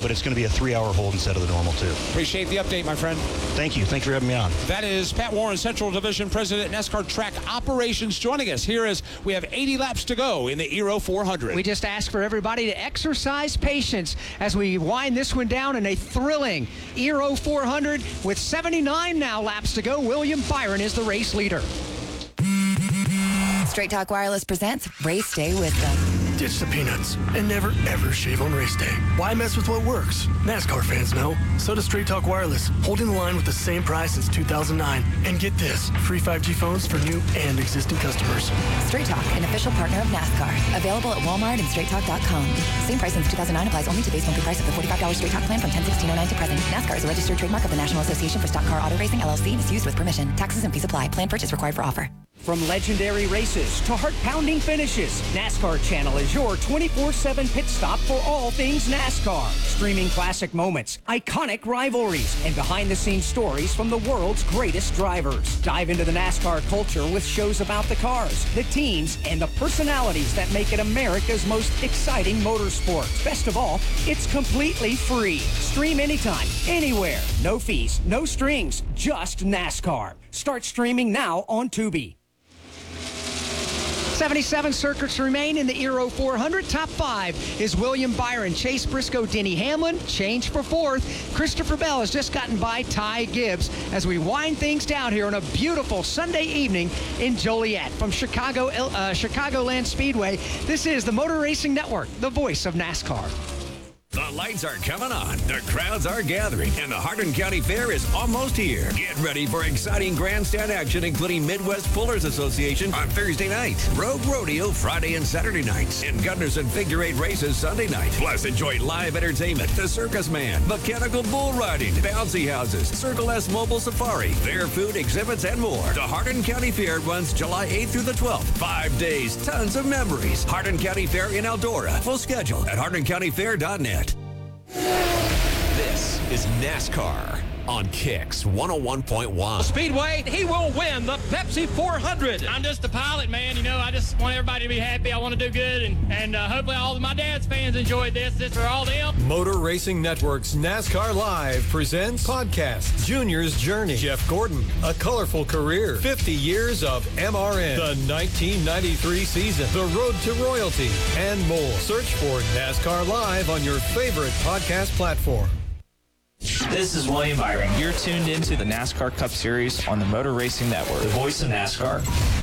but it's going to be a 3-hour hold instead of the normal 2. Appreciate the update, my friend. Thank you. Thanks for having me on. That is Pat Warren, Central Division President, NASCAR Track Operations, joining us here as we have 80 laps to go in the Euro 400. We just ask for everybody to exercise patience as we wind this one down in a thrilling Euro 400 with 79 now laps to go. William Byron is the race leader. Straight Talk Wireless presents Race Day Wisdom. Ditch the peanuts and never, ever shave on race day. Why mess with what works? NASCAR fans know. So does Straight Talk Wireless, holding the line with the same price since 2009. And get this, free 5G phones for new and existing customers. Straight Talk, an official partner of NASCAR. Available at Walmart and StraightTalk.com. Same price since 2009 applies only to base monthly price of the $45 Straight Talk plan from 10/16/09 to present. NASCAR is a registered trademark of the National Association for Stock Car Auto Racing, LLC, and is used with permission. Taxes and fees apply. Plan purchase required for offer. From legendary races to heart-pounding finishes, NASCAR Channel is your 24/7 pit stop for all things NASCAR. Streaming classic moments, iconic rivalries, and behind-the-scenes stories from the world's greatest drivers. Dive into the NASCAR culture with shows about the cars, the teams, and the personalities that make it America's most exciting motorsport. Best of all, it's completely free. Stream anytime, anywhere. No fees, no strings, just NASCAR. Start streaming now on Tubi. 77 circuits remain in the Euro 400. Top 5 is William Byron, Chase Briscoe, Denny Hamlin. Change for 4th. Christopher Bell has just gotten by Ty Gibbs as we wind things down here on a beautiful Sunday evening in Joliet. From Chicagoland Speedway, this is the Motor Racing Network, the voice of NASCAR. The lights are coming on, the crowds are gathering, and the Hardin County Fair is almost here. Get ready for exciting grandstand action, including Midwest Pullers Association on Thursday night, Rogue Rodeo Friday and Saturday nights, and Gunners and Figure 8 races Sunday night. Plus, enjoy live entertainment, the Circus Man, mechanical bull riding, bouncy houses, Circle S Mobile Safari, fair food, exhibits, and more. The Hardin County Fair runs July 8th through the 12th. 5 days, tons of memories. Hardin County Fair in Eldora. Full schedule at hardincountyfair.net. This is NASCAR on Kicks 101.1. Speedway, he will win the Pepsi 400. I'm just a pilot, man. You know, I just want everybody to be happy. I want to do good, and hopefully all of my dad's fans enjoyed this. This is for all them. Motor Racing Network's NASCAR Live presents podcast Junior's Journey. Jeff Gordon, a colorful career, 50 years of MRN, the 1993 season, the road to royalty, and more. Search for NASCAR Live on your favorite podcast platform. This is William Byron. You're tuned into the NASCAR Cup Series on the Motor Racing Network, the voice of NASCAR.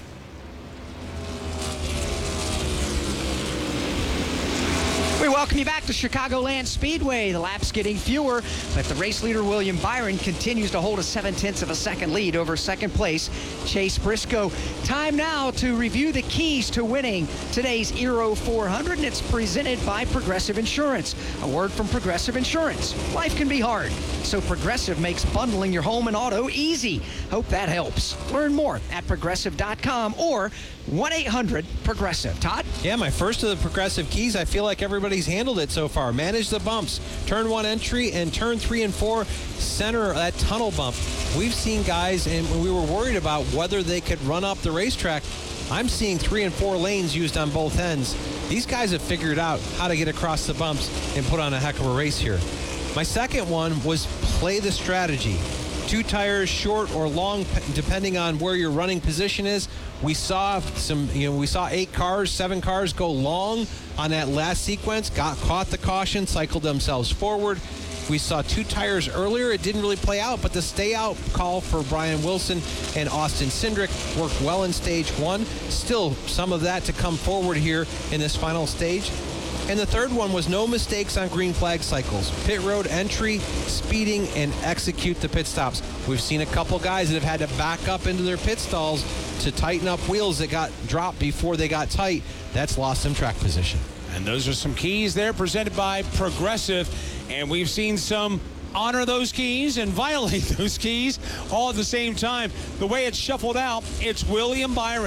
We welcome you back to Chicagoland Speedway. The laps getting fewer, but the race leader, William Byron, continues to hold a 0.7 of a second lead over second place, Chase Briscoe. Time now to review the keys to winning today's Euro 400, and it's presented by Progressive Insurance. A word from Progressive Insurance. Life can be hard, so Progressive makes bundling your home and auto easy. Hope that helps. Learn more at Progressive.com or 1-800-PROGRESSIVE. Todd? Yeah, my first of the Progressive keys, I feel like everybody's handled it so far. Manage the bumps. Turn 1 entry and turn 3 and 4 center that tunnel bump. We've seen guys, and we were worried about whether they could run up the racetrack. I'm seeing 3 and 4 lanes used on both ends. These guys have figured out how to get across the bumps and put on a heck of a race here. My second one was play the strategy. 2 tires, short or long, depending on where your running position is. We saw 8 cars, 7 cars go long on that last sequence, caught the caution, cycled themselves forward. We saw 2 tires earlier. It didn't really play out, but the stay out call for Brian Wilson and Austin Cindric worked well in stage 1. Still some of that to come forward here in this final stage. And the third one was no mistakes on green flag cycles. Pit road entry, speeding, and execute the pit stops. We've seen a couple guys that have had to back up into their pit stalls to tighten up wheels that got dropped before they got tight. That's lost some track position. And those are some keys there presented by Progressive. And we've seen some honor those keys and violate those keys all at the same time. The way it's shuffled out, it's William Byron.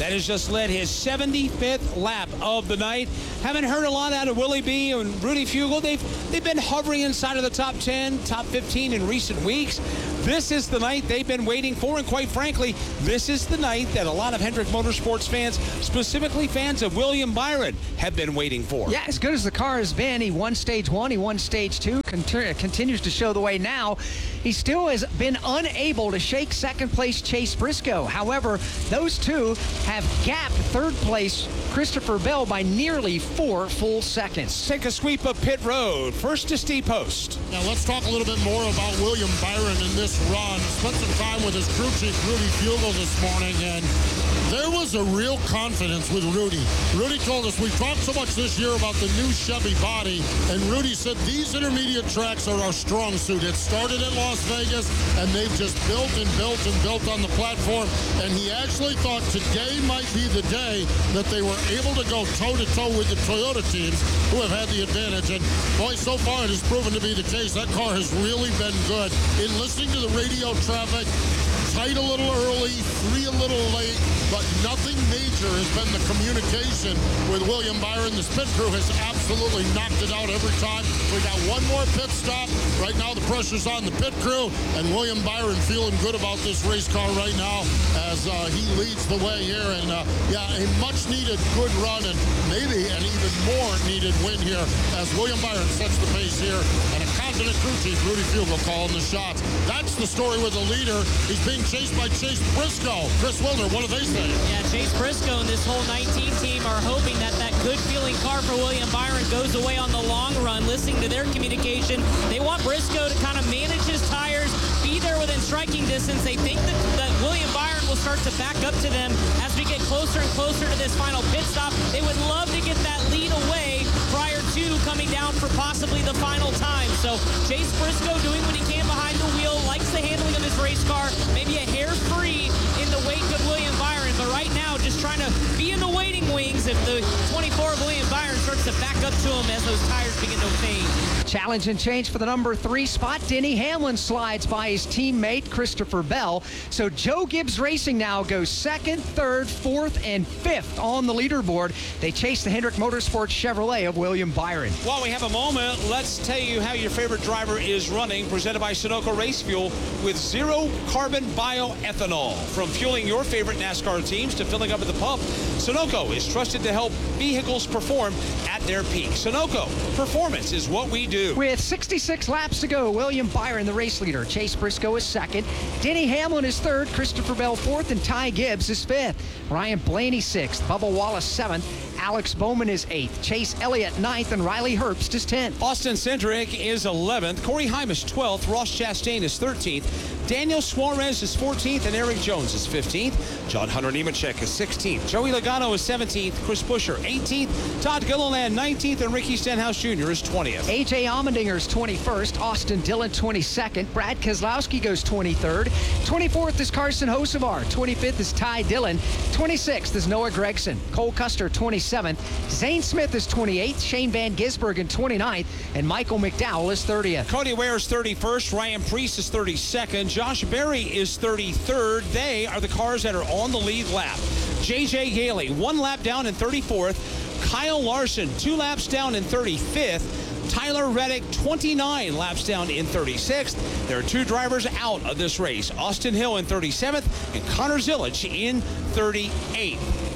that has just led his 75th lap of the night. Haven't heard a lot out of Willie B and Rudy Fugle. They've been hovering inside of the top 10, top 15 in recent weeks. This is the night they've been waiting for, and quite frankly, this is the night that a lot of Hendrick Motorsports fans, specifically fans of William Byron, have been waiting for. Yeah, as good as the car has been, he won stage 1, he won stage 2, continues to show the way now. He still has been unable to shake second place Chase Briscoe. However, those two have gapped third place Christopher Bell by nearly 4 full seconds. Take a sweep of pit road. First to Steve Post. Now let's talk a little bit more about William Byron in this run. Spent some time with his crew chief, Rudy Fugle, this morning, and there was a real confidence with Rudy. Rudy told us, we've talked so much this year about the new Chevy body, and Rudy said these intermediate tracks are our strong suit. It started at Las Vegas, and they've just built and built and built on the platform, and he actually thought today might be the day that they were able to go toe-to-toe with the Toyota teams who have had the advantage. And boy, so far it has proven to be the case. That car has really been good. In listening to the radio traffic, tight a little early, 3 a little late, but nothing major has been the communication with William Byron. The pit crew has absolutely knocked it out every time. We got one more pit stop. Right now the pressure's on the pit crew, and William Byron feeling good about this race car right now as he leads the way here. And yeah, a much needed good run, and maybe an even more needed win here as William Byron sets the pace here, and a confident crew chief, Rudy Fugle, calling the shots. That's the story with the leader. He's being chased by Chase Briscoe. Chris Wilder, what do they say? Yeah, Chase Briscoe and this whole 19 team are hoping that that good-feeling car for William Byron goes away on the long run. Listening to their communication, they want Briscoe to kind of manage his tires, be there within striking distance. They think that William Byron will start to back up to them as we get closer and closer to this final pit stop. They would love to get that lead away prior to coming down for possibly the final time. So Chase Briscoe doing what he can behind the wheel, likes the handling of his race car, maybe a hair free in the wake of William Byron, but right now just trying to be in the waiting wings if the 24 of William Byron starts to back up to him as those tires begin to fade. Challenge and change for the number 3 spot. Denny Hamlin slides by his teammate Christopher Bell. So Joe Gibbs Racing now goes 2nd, 3rd, 4th, and 5th on the leaderboard. They chase the Hendrick Motorsports Chevrolet of William Byron. While we have a moment, let's tell you how your favorite driver is running. Presented by Sunoco Race Fuel with zero carbon bioethanol. From fueling your favorite NASCAR teams to filling up at the pump, Sunoco is trusted to help vehicles perform at their peak. Sunoco, performance is what we do. With 66 laps to go, William Byron, the race leader. Chase Briscoe is 2nd. Denny Hamlin is 3rd. Christopher Bell 4th. And Ty Gibbs is 5th. Ryan Blaney 6th. Bubba Wallace 7th. Alex Bowman is 8th. Chase Elliott 9th. And Riley Herbst is 10th. Austin Cindric is 11th. Corey Heim is 12th. Ross Chastain is 13th. Daniel Suarez is 14th. And Eric Jones is 15th. John Hunter Nemechek is 16th. Joey Logano is 17th. Chris Buescher 18th. Todd Gilliland 19th. And Ricky Stenhouse Jr. is 20th. A.J. Allmendinger's 21st. Austin Dillon 22nd. Brad Keselowski goes 23rd. 24th is Carson Hocevar. 25th is Ty Dillon. 26th is Noah Gragson. Cole Custer 27th. Zane Smith is 28th. Shane Van Gisbergen 29th. And Michael McDowell is 30th. Cody Ware is 31st. Ryan Preece is 32nd. Josh Berry is 33rd. They are the cars that are on the lead lap. J.J. Haley, 1 lap down in 34th. Kyle Larson, 2 laps down in 35th. Tyler Reddick, 29 laps down in 36th. There are 2 drivers out of this race. Austin Hill in 37th and Connor Zilisch in 38th.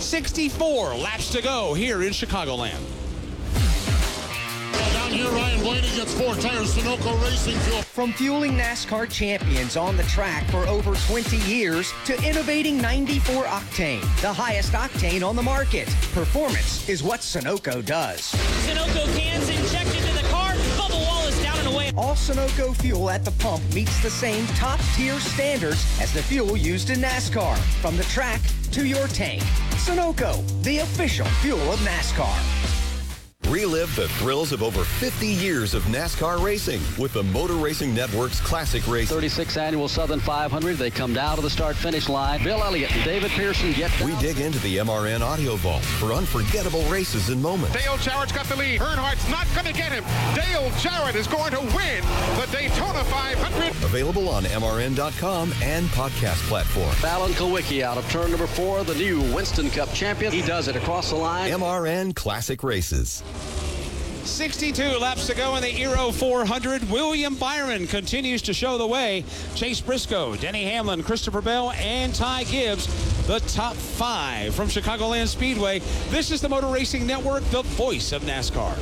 64 laps to go here in Chicagoland. Down here, Ryan Blaney gets 4 tires, Sunoco Racing Fuel. From fueling NASCAR champions on the track for over 20 years to innovating 94 octane, the highest octane on the market. Performance is what Sunoco does. Sunoco cans injected to the car. Bubba Wallace down and away. All Sunoco fuel at the pump meets the same top-tier standards as the fuel used in NASCAR. From the track to your tank. Sunoco, the official fuel of NASCAR. Relive the thrills of over 50 years of NASCAR racing with the Motor Racing Network's Classic Race. 36th Annual Southern 500. They come down to the start-finish line. Bill Elliott and David Pearson get down. We dig into the MRN Audio Vault for unforgettable races and moments. Dale Jarrett's got the lead. Earnhardt's not going to get him. Dale Jarrett is going to win the Daytona 500. Available on MRN.com and podcast platform. Alan Kulwicki out of turn number 4, the new Winston Cup champion. He does it across the line. MRN Classic Races. 62 laps to go in the Aero 400. William Byron continues to show the way. Chase Briscoe, Denny Hamlin, Christopher Bell, and Ty Gibbs, the top 5 from Chicagoland Speedway. This is the Motor Racing Network, the voice of NASCAR.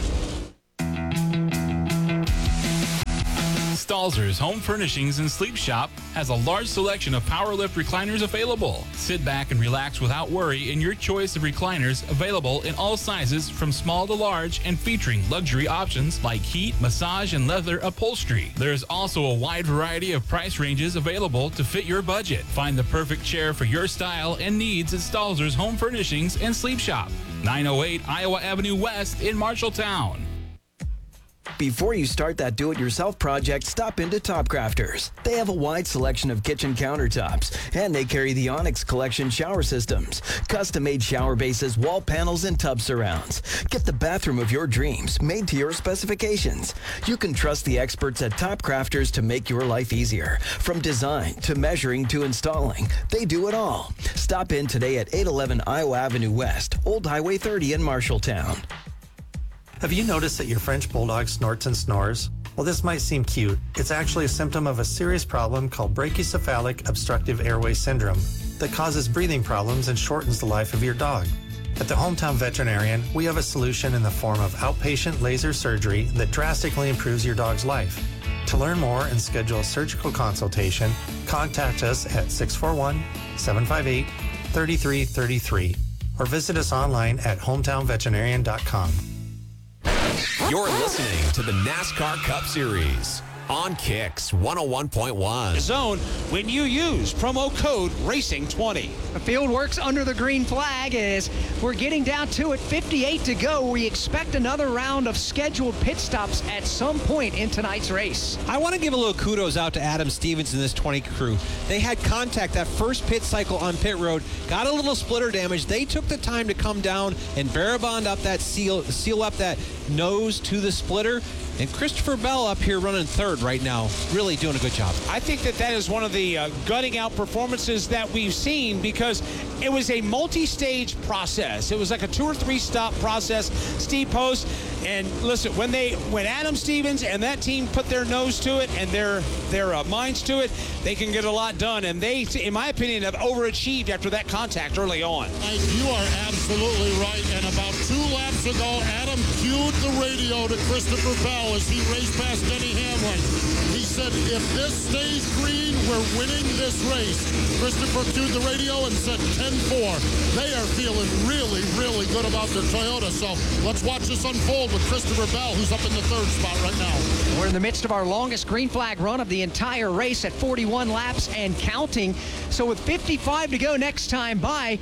Stalzer's Home Furnishings and Sleep Shop has a large selection of PowerLift recliners available. Sit back and relax without worry in your choice of recliners, available in all sizes from small to large and featuring luxury options like heat, massage, and leather upholstery. There's also a wide variety of price ranges available to fit your budget. Find the perfect chair for your style and needs at Stalzer's Home Furnishings and Sleep Shop, 908 Iowa Avenue West in Marshalltown. Before you start that do-it-yourself project, stop into Top Crafters. They have a wide selection of kitchen countertops, and they carry the Onyx Collection shower systems, custom-made shower bases, wall panels, and tub surrounds. Get the bathroom of your dreams, made to your specifications. You can trust the experts at Top Crafters to make your life easier. From design to measuring to installing, they do it all. Stop in today at 811 Iowa Avenue West, Old Highway 30 in Marshalltown. Have you noticed that your French Bulldog snorts and snores? Well, this might seem cute. It's actually a symptom of a serious problem called brachycephalic obstructive airway syndrome that causes breathing problems and shortens the life of your dog. At the Hometown Veterinarian, we have a solution in the form of outpatient laser surgery that drastically improves your dog's life. To learn more and schedule a surgical consultation, contact us at 641-758-3333 or visit us online at hometownveterinarian.com. You're listening to the NASCAR Cup Series on Kicks 101.1. Zone when you use promo code RACING20. The field works under the green flag as we're getting down to it. 58 to go. We expect another round of scheduled pit stops at some point in tonight's race. I want to give a little kudos out to Adam Stevens and this 20 crew. They had contact that first pit cycle on pit road, got a little splitter damage. They took the time to come down and barabond up that seal up that nose to the splitter. And Christopher Bell up here running third right now, really doing a good job. I think that is one of the gutting out performances that we've seen because it was a multi-stage process. It was like a 2 or 3 stop process, steep post. And listen, when Adam Stevens and that team put their nose to it and their minds to it, they can get a lot done. And they, in my opinion, have overachieved after that contact early on. You are absolutely right. And about 2 laps ago, Adam cued the radio to Christopher Bell as he raced past Denny Hamlin. He said, if this stays green, we're winning this race. Christopher cued the radio and said 10-4. They are feeling really, really good about their Toyota. So let's watch this unfold with Christopher Bell, who's up in the 3rd spot right now. We're in the midst of our longest green flag run of the entire race at 41 laps and counting. So with 55 to go next time by,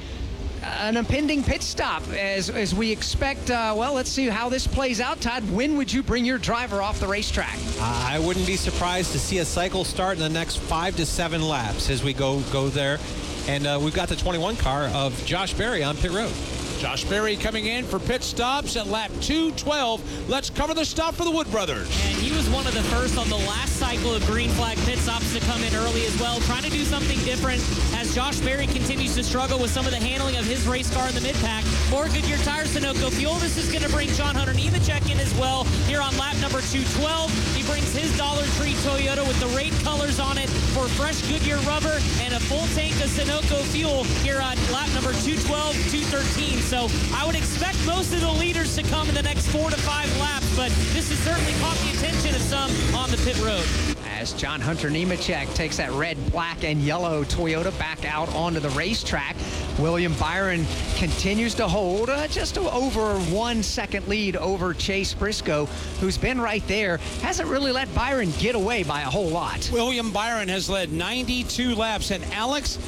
an impending pit stop as we expect. Well, let's see how this plays out. Todd, when would you bring your driver off the racetrack? I wouldn't be surprised to see a cycle start in the next 5 to 7 laps as we go there. And we've got the 21 car of Josh Berry on pit road. Josh Berry coming in for pit stops at lap 212. Let's cover the stop for the Wood brothers. And he was one of the first on the last cycle of green flag pit stops to come in early as well, trying to do something different as Josh Berry continues to struggle with some of the handling of his race car in the mid-pack. For Goodyear Tires, Sunoco Fuel, this is going to bring John Hunter Nemechek in as well here on lap number 212. He brings his Dollar Tree Toyota with the raid colors on it for fresh Goodyear rubber and a full tank of Sunoco Fuel here on lap number 212, 213. So I would expect most of the leaders to come in the next 4 to 5 laps, but this has certainly caught the attention of some on the pit road. As John Hunter Nemechek takes that red, black, and yellow Toyota back out onto the racetrack, William Byron continues to hold just over 1 second lead over Chase Briscoe, who's been right there. Hasn't really let Byron get away by a whole lot. William Byron has led 92 laps, and Alex,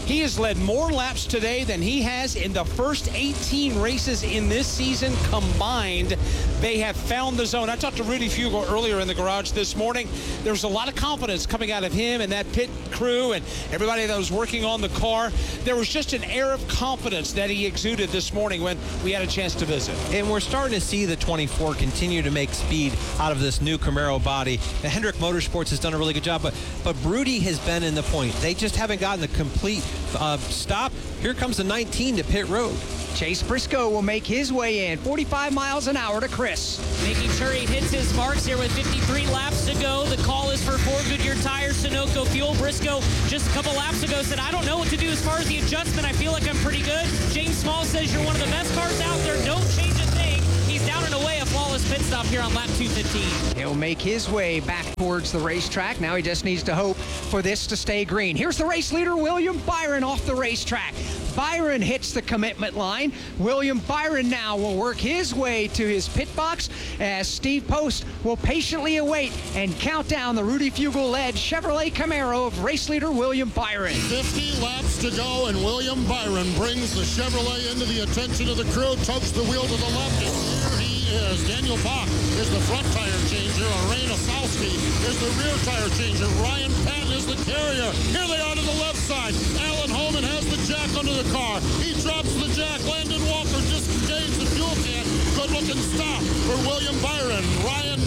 He has led more laps today than he has in the first 18 races in this season combined. They have found the zone. I talked to Rudy Fugle earlier in the garage this morning. There was a lot of confidence coming out of him and that pit crew and everybody that was working on the car. There was just an air of confidence that he exuded this morning when we had a chance to visit. And we're starting to see the 24 continue to make speed out of this new Camaro body. And Hendrick Motorsports has done a really good job, but Rudy has been in the point. They just haven't gotten the complete stop. Here comes the 19 to pit road. Chase Briscoe will make his way in, 45 miles an hour to Chris. Making sure he hits his marks here with 53 laps to go. The call is for 4 Goodyear tires, Sunoco fuel. Briscoe just a couple laps ago said, I don't know what to do as far as the adjustment. I feel like I'm pretty good. James Small says you're one of the best cars out there. Don't change a thing. He's down and away, a flawless pit stop here on lap 215. He'll make his way back towards the racetrack. Now he just needs to hope for this to stay green. Here's the race leader, William Byron, off the racetrack. Byron hits the commitment line. William Byron now will work his way to his pit box as Steve Post will patiently await and count down the Rudy Fugle-led Chevrolet Camaro of race leader William Byron. 50 laps to go, and William Byron brings the Chevrolet into the attention of the crew, tugs the wheel to the left, and here he is. Daniel Bach is the front tire changer. Arain Osowski is the rear tire changer. Ryan Patton is the carrier. Here they are to the left side. Alan Holman has the jack under the car. He drops the jack. Landon Walker disengaged the fuel can. Good looking stop for William Byron. Ryan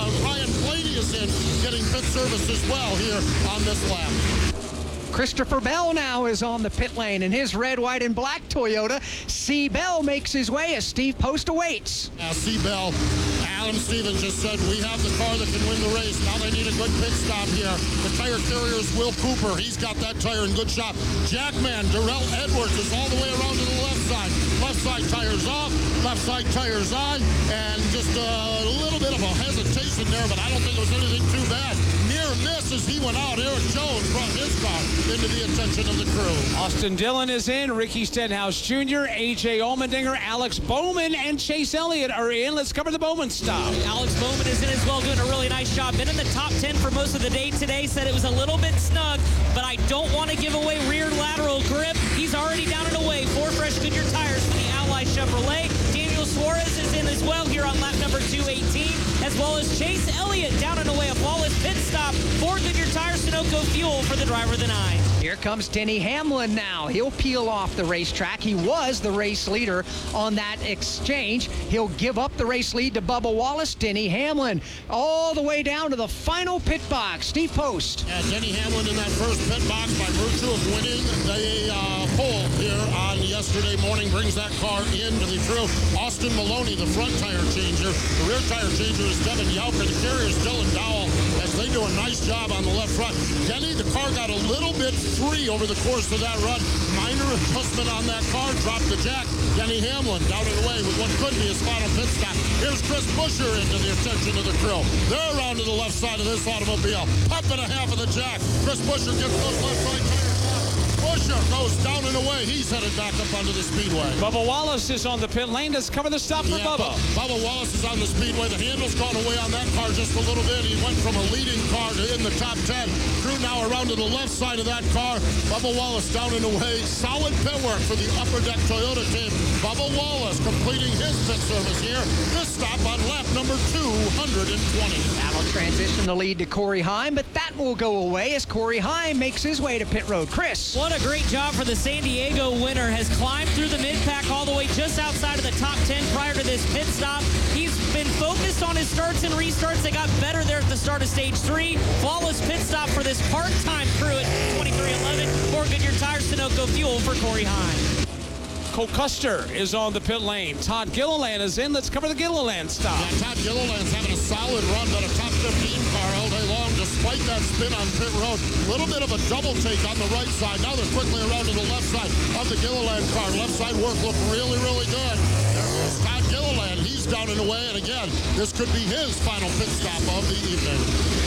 Blaney is in, getting pit service as well here on this lap. Christopher Bell now is on the pit lane in his red, white, and black Toyota. C. Bell makes his way as Steve Post awaits. Now, C. Bell, Adam Stevens just said, we have the car that can win the race. Now they need a good pit stop here. The tire carrier is Will Cooper. He's got that tire in good shape. Jackman, Darrell Edwards is all the way around to the left side. Left side tires off, left side tires on, and just a little bit of a hesitation there, but I don't think it was anything too bad. Near miss as he went out. Eric Jones brought his car into the attention of the crew. Austin Dillon is in, Ricky Stenhouse Jr., A.J. Allmendinger, Alex Bowman, and Chase Elliott are in. Let's cover the Bowman stop. Alex Bowman is in as well, doing a really nice job. Been in the top 10 for most of the day today. Said it was a little bit snug, but I don't want to give away rear lateral grip. He's already down and away. 4 fresh Goodyear tires for the Ally Chevrolet. Daniel Suarez is in as well here on lap number 218, as well as Chase Elliott down and away. A flawless pit stop for Goodyear tires, Sunoco fuel for the driver of the 9. Here comes Denny Hamlin now. He'll peel off the racetrack. He was the race leader on that exchange. He'll give up the race lead to Bubba Wallace. Denny Hamlin all the way down to the final pit box. Steve Post. And Denny Hamlin in that first pit box by virtue of winning the pole here on yesterday morning brings that car into the crew. Austin Maloney, the front tire changer. The rear tire changer is Devin Yauker. The carrier is Dylan Dowell as they do a nice job on the left front. Denny, the car got a little bit free over the course of that run. Minor adjustment on that car, dropped the jack. Denny Hamlin down and away with what could be his final pit stop. Here's Chris Buescher into the attention of the crew. They're around to the left side of this automobile. Pump and a half of the jack. Chris Buescher gets those left side tires. Buescher goes down and away. He's headed back up onto the speedway. Bubba Wallace is on the pit lane. Let's cover the stop for Bubba. Bubba Wallace is on the speedway. The handle's gone away on that car just a little bit. He went from a leading car to in the top 10. Crew now around to the left side of that car. Bubba Wallace down and away. Solid pit work for the Upper Deck Toyota team. Bubba Wallace completing his pit service here. This stop on lap number 220. That'll transition the lead to Corey Heim, but that will go away as Corey Heim makes his way to pit road. Chris. What a great job for the San Diego winner. Has climbed through the mid-pack all the way just outside of the top 10 prior to this pit stop. He's been focused on his starts and restarts. They got better there at the start of stage 3. Flawless pit stop for this part-time crew at 2311 for Goodyear tires, Sunoco fuel for Corey Heim. Cole Custer is on the pit lane. Todd Gilliland is in. Let's cover the Gilliland stop. Yeah, Todd Gilliland's having a solid run, but a top 15 car all day long, despite that spin on pit road. A little bit of a double take on the right side. Now they're quickly around to the left side of the Gilliland car. Left side work looked really, really good. There's Todd Gilliland. He's down and away, and again, this could be his final pit stop of the evening.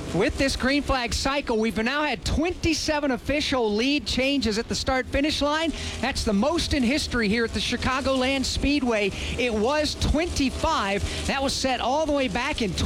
With this green flag cycle, we've now had 27 official lead changes at the start-finish line. That's the most in history here at the Chicagoland Speedway. It was 25. That was set all the way back in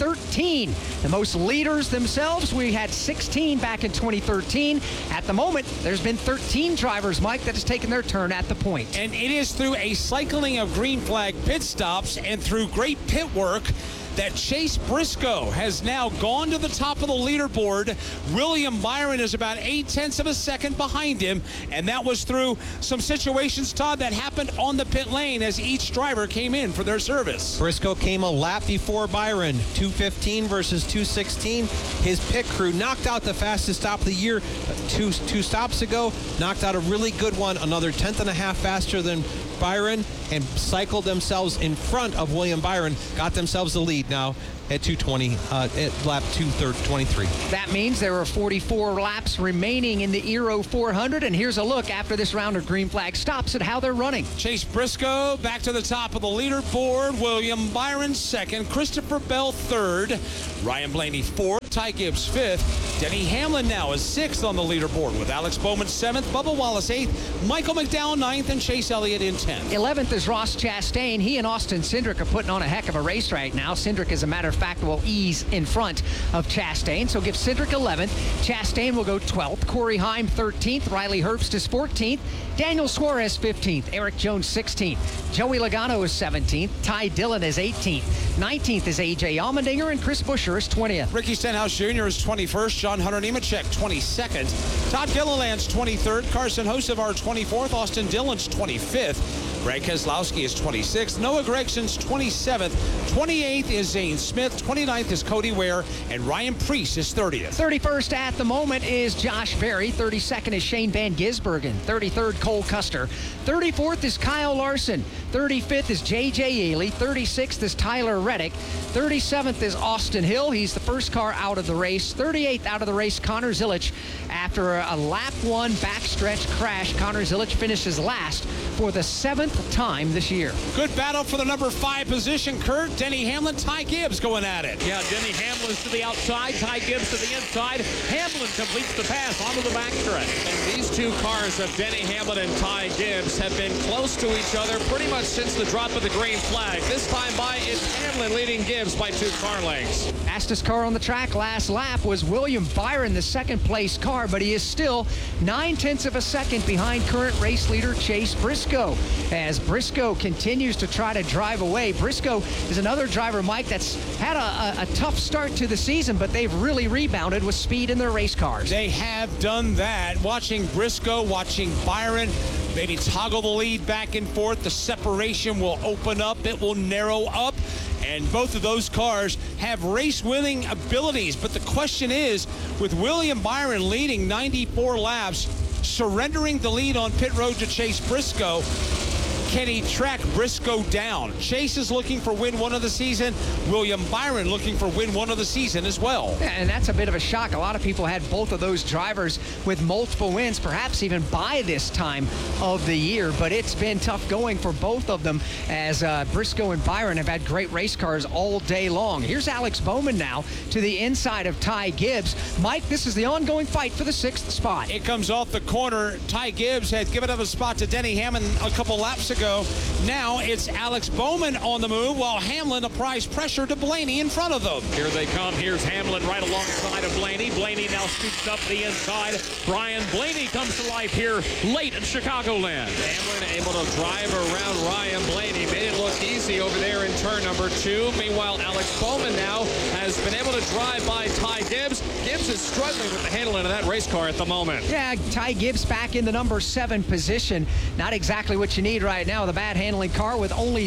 2013. The most leaders themselves, we had 16 back in 2013. At the moment, there's been 13 drivers, Mike, that has taken their turn at the point. And it is through a cycling of green flag pit stops and through great pit work that Chase Briscoe has now gone to the top of the leaderboard. William Byron is about 0.8 of a second behind him, and that was through some situations, Todd, that happened on the pit lane as each driver came in for their service. Briscoe came a lap before Byron, 2:15 versus 2:16. His pit crew knocked out the fastest stop of the year two stops ago, knocked out a really good one, another 1.5 faster than Byron, and cycled themselves in front of William Byron, got themselves the lead now at 2:20, at lap 2:23. That means there are 44 laps remaining in the Euro 400, and here's a look after this round of green flag stops at how they're running. Chase Briscoe back to the top of the leaderboard. William Byron second, Christopher Bell third, Ryan Blaney fourth, Ty Gibbs fifth. Denny Hamlin now is sixth on the leaderboard with Alex Bowman seventh, Bubba Wallace eighth, Michael McDowell ninth, and Chase Elliott in 10th. 11th is Ross Chastain. He and Austin Cindric are putting on a heck of a race right now. Cindric, as a matter of fact, will ease in front of Chastain, so give Cindric 11th. Chastain will go 12th. Corey Heim 13th. Riley Herbst is 14th. Daniel Suarez 15th. Eric Jones 16th. Joey Logano is 17th. Ty Dillon is 18th. 19th is A.J. Allmendinger, and Chris Buescher is 20th. Ricky Stenhouse Jr. is 21st. John Hunter Nemechek 22nd. Todd Gilliland's 23rd. Carson Hocevar 24th. Austin Dillon's 25th. Greg Keselowski is 26th. Noah Gregson's 27th. 28th is Zane Smith. 29th is Cody Ware. And Ryan Preece is 30th. 31st at the moment is Josh Berry. 32nd is Shane Van Gisbergen. 33rd, Cole Custer. 34th is Kyle Larson. 35th is J.J. Ely. 36th is Tyler Reddick. 37th is Austin Hill. He's the first car out of the race. 38th out of the race, Connor Zilisch. After a lap one backstretch crash, Connor Zilisch finishes last for the 7th time this year. Good battle for the number 5 position, Kurt. Denny Hamlin, Ty Gibbs going at it. Yeah, Denny Hamlin's to the outside, Ty Gibbs to the inside. Hamlin completes the pass onto the backstretch. And these two cars of Denny Hamlin and Ty Gibbs have been close to each other pretty much since the drop of the green flag. This time by, it's Hamlin leading Gibbs by 2 car lengths. Fastest car on the track last lap was William Byron, the second place car, but he is still 0.9 of a second behind current race leader Chase Briscoe. As Briscoe continues to try to drive away. Briscoe is another driver, Mike, that's had a tough start to the season, but they've really rebounded with speed in their race cars. They have done that. Watching Briscoe, watching Byron, maybe toggle the lead back and forth. The separation will open up. It will narrow up. And both of those cars have race-winning abilities. But the question is, with William Byron leading 94 laps, surrendering the lead on pit road to Chase Briscoe, can he track Briscoe down? Chase is looking for win 1 of the season. William Byron looking for win 1 of the season as well. Yeah, and that's a bit of a shock. A lot of people had both of those drivers with multiple wins, perhaps even by this time of the year. But it's been tough going for both of them, as Briscoe and Byron have had great race cars all day long. Here's Alex Bowman now to the inside of Ty Gibbs. Mike, this is the ongoing fight for the 6th spot. It comes off the corner. Ty Gibbs had given up a spot to Denny Hamlin a couple laps ago. Now it's Alex Bowman on the move, while Hamlin applies pressure to Blaney in front of them. Here they come. Here's Hamlin right alongside of Blaney. Blaney now scoops up the inside. Brian Blaney comes to life here late in Chicagoland. Hamlin able to drive around Ryan Blaney. Made it look easy over there in turn number 2. Meanwhile, Alex Bowman now has been able to drive by Ty Gibbs. Gibbs is struggling with the handling of that race car at the moment. Yeah, Ty Gibbs back in the number 7 position. Not exactly what you need right now. The bad handling car with only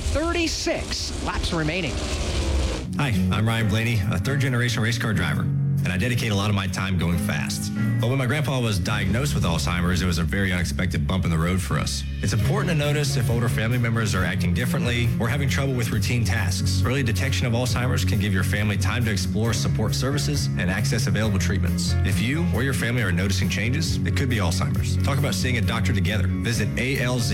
36 laps remaining. Hi, I'm Ryan Blaney, a 3rd-generation race car driver, and I dedicate a lot of my time going fast. But when my grandpa was diagnosed with Alzheimer's, it was a very unexpected bump in the road for us. It's important to notice if older family members are acting differently or having trouble with routine tasks. Early detection of Alzheimer's can give your family time to explore support services and access available treatments. If you or your family are noticing changes, it could be Alzheimer's. Talk about seeing a doctor together. Visit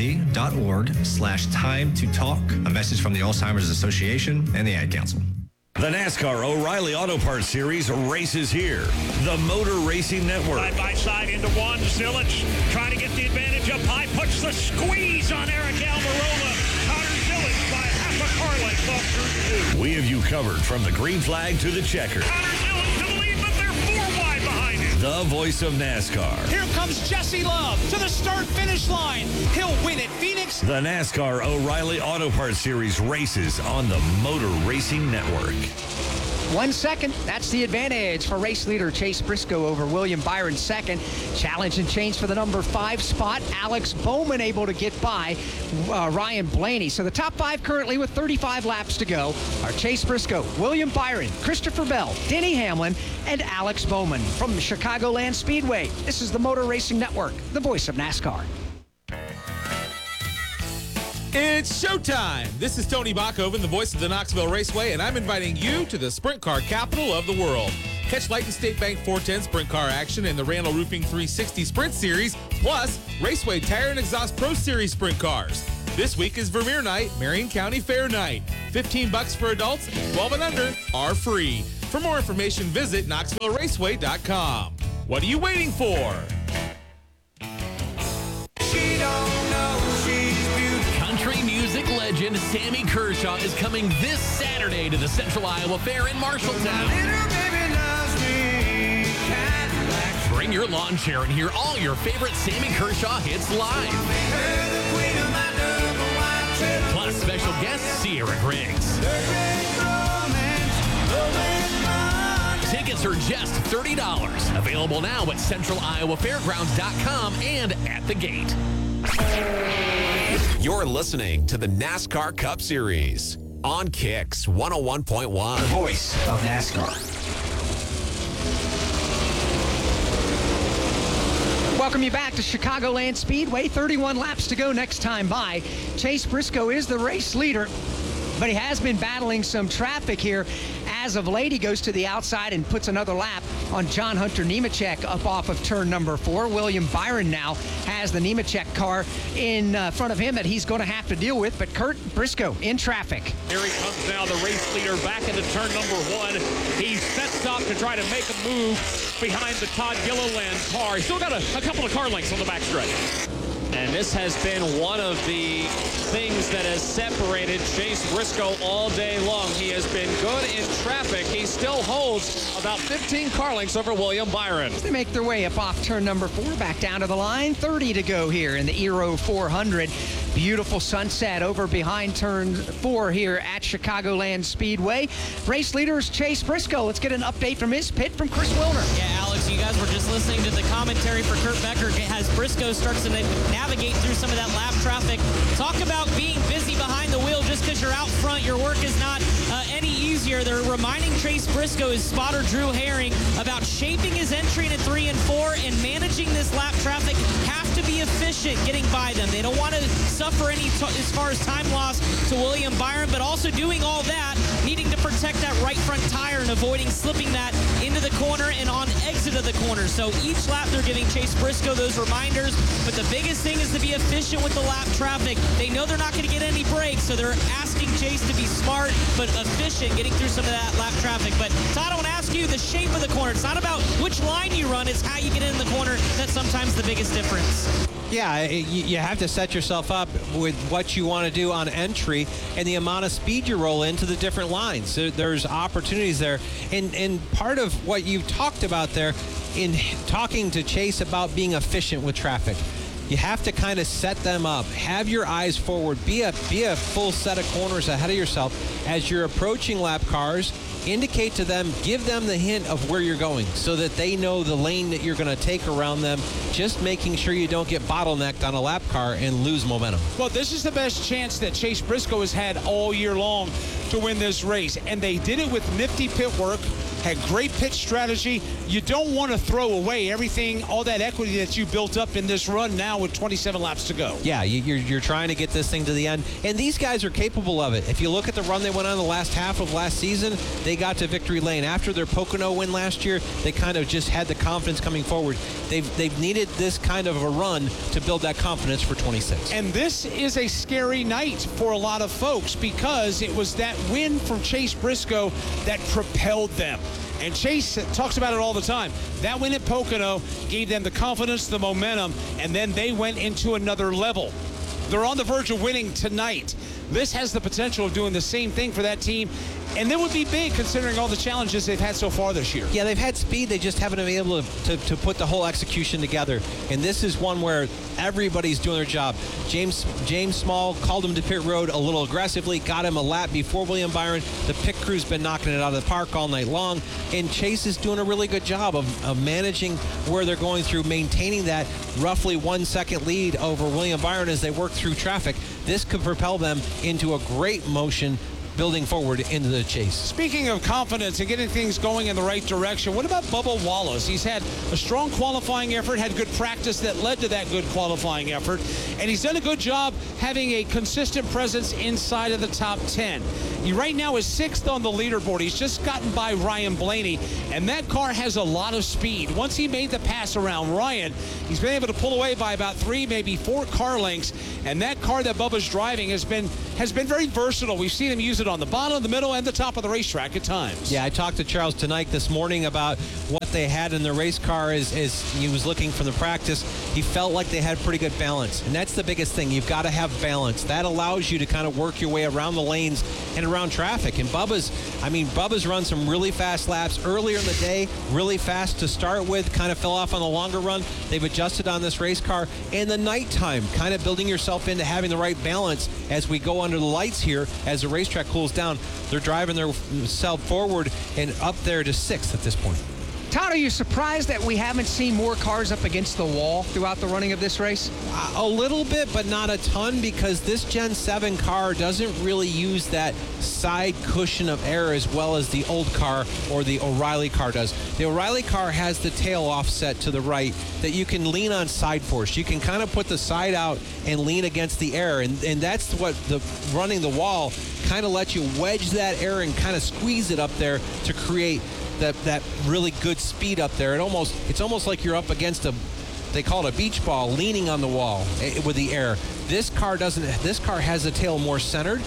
alz.org/time to talk. A message from the Alzheimer's Association and the Ad Council. The NASCAR O'Reilly Auto Parts Series races here. The Motor Racing Network. Side by side into one. Zilic trying to get the advantage up high. Puts the squeeze on Eric Almirola. Connor Zilic by half a car length off through 2. We have you covered from the green flag to the checker. Connor Zilic to the lead, but they're 4 wide behind him. The voice of NASCAR. Here comes Jesse Love to the start-finish line. He'll win at Phoenix. The NASCAR O'Reilly Auto Parts Series races on the Motor Racing Network. 1 second, that's the advantage for race leader Chase Briscoe over William Byron second. Challenge and change for the number 5 spot. Alex Bowman able to get by Ryan Blaney. So the top 5 currently with 35 laps to go are Chase Briscoe, William Byron, Christopher Bell, Denny Hamlin, and Alex Bowman. From the Chicagoland Speedway, this is the Motor Racing Network, the voice of NASCAR. It's showtime. This is Tony Bachhoven, the voice of the Knoxville Raceway, and I'm inviting you to the sprint car capital of the world. Catch Light and State Bank 410 sprint car action in the Randall Roofing 360 Sprint Series, plus Raceway Tire and Exhaust Pro Series sprint cars. This week is Vermeer Night, Marion County Fair Night. $15 for adults, 12 and under are free. For more information, visit KnoxvilleRaceway.com. What are you waiting for? Country music legend Sammy Kershaw is coming this Saturday to the Central Iowa Fair in Marshalltown. Bring your lawn chair and hear all your favorite Sammy Kershaw hits live. Plus special guest Sierra Griggs. Tickets are just $30. Available now at CentralIowaFairgrounds.com and at the gate. You're listening to the NASCAR Cup Series on Kicks 101.1. The voice of NASCAR. Welcome you back to Chicagoland Speedway. 31 laps to go next time by. Chase Briscoe is the race leader, but he has been battling some traffic here. As of late, he goes to the outside and puts another lap on John Hunter Nemechek up off of turn number 4. William Byron now has the Nemechek car in front of him that he's going to have to deal with, but Kurt Briscoe in traffic. Here he comes now, the race leader back into turn number 1. He sets up to try to make a move behind the Todd Gilliland car. He's still got a couple of car lengths on the backstretch. And this has been one of the things that has separated Chase Briscoe all day long. He has been good in traffic. He still holds about 15 car lengths over William Byron. They make their way up off turn number 4, back down to the line. 30 to go here in the Aero 400. Beautiful sunset over behind turn 4 here at Chicagoland Speedway. Race leader is Chase Briscoe. Let's get an update from his pit from Chris Wilner. Yeah, Alex, you guys were just listening to the commentary for Kurt Becker as Briscoe starts to navigate through some of that lap traffic. Talk about being busy behind the wheel. Just because you're out front, your work is not any easier. They're reminding Chase Briscoe, his spotter Drew Herring, about shaping his entry into 3 and 4 and managing this lap traffic. Have to be efficient getting by them. They don't want to suffer any as far as time loss to William Byron, but also doing all that, needing to protect that right front tire and avoiding slipping that into the corner and on exit of the corner. So each lap they're giving Chase Briscoe those reminders, but the biggest thing is to be efficient with the lap traffic. They know they're not going to get any breaks, so they're asking Chase to be smart but efficient getting through some of that lap traffic. But Todd, I want to ask you the shape of the corner. It's not about which line you run, it's how you get in the corner. That's sometimes the biggest difference. Yeah, you have to set yourself up with what you want to do on entry and the amount of speed you roll into the different lines. So there's opportunities there. And part of what you've talked about there in talking to Chase about being efficient with traffic, you have to kind of set them up. Have your eyes forward. Be a full set of corners ahead of yourself as you're approaching lap cars. Indicate to them, give them the hint of where you're going so that they know the lane that you're going to take around them, just making sure you don't get bottlenecked on a lap car and lose momentum. Well, this is the best chance that Chase Briscoe has had all year long to win this race, and they did it with nifty pit work had great pit strategy. You don't want to throw away everything, all that equity that you built up in this run now with 27 laps to go. Yeah, you're trying to get this thing to the end, and these guys are capable of it. If you look at the run they went on the last half of last season, they got to victory lane. After their Pocono win last year, they kind of just had the confidence coming forward. They've needed this kind of a run to build that confidence for 26. And this is a scary night for a lot of folks because it was that win from Chase Briscoe that propelled them. And Chase talks about it all the time. That win at Pocono gave them the confidence, the momentum, and then they went into another level. They're on the verge of winning tonight. This has the potential of doing the same thing for that team, and that would be big considering all the challenges they've had so far this year. Yeah, they've had speed. They just haven't been able to put the whole execution together. And this is one where everybody's doing their job. James Small called him to pit road a little aggressively, got him a lap before William Byron. The pit crew's been knocking it out of the park all night long. And Chase is doing a really good job of managing where they're going through, maintaining that roughly 1 second lead over William Byron as they work through traffic. This could propel them into a great motion building forward into the chase. Speaking of confidence and getting things going in the right direction, what about Bubba Wallace? He's had a strong qualifying effort, had good practice that led to that good qualifying effort, and he's done a good job having a consistent presence inside of the top 10. He right now is 6th on the leaderboard. He's just gotten by Ryan Blaney, and that car has a lot of speed. Once he made the pass around Ryan, he's been able to pull away by about 3, maybe 4 car lengths, and that car that Bubba's driving has been very versatile. We've seen him use it on the bottom, the middle, and the top of the racetrack at times. Yeah, I talked to Charles tonight this morning about what they had in the race car as he was looking from the practice. He felt like they had pretty good balance, and that's the biggest thing. You've got to have balance. That allows you to kind of work your way around the lanes and around traffic. And Bubba's run some really fast laps earlier in the day, really fast to start with, kind of fell off on the longer run. They've adjusted on this race car. And the nighttime, kind of building yourself into having the right balance as we go under the lights here as the racetrack cools down. They're driving themselves forward and up there to 6th at this point. Todd, are you surprised that we haven't seen more cars up against the wall throughout the running of this race? A little bit, but not a ton, because this Gen 7 car doesn't really use that side cushion of air as well as the old car or the O'Reilly car does. The O'Reilly car has the tail offset to the right that you can lean on side force. You can kind of put the side out and lean against the air, and that's what running the wall kind of lets you wedge that air and kind of squeeze it up there to create that really good speed up there. It's almost like you're up against they call it a beach ball, leaning on the wall with the air. This car doesn't. This car has the tail more centered.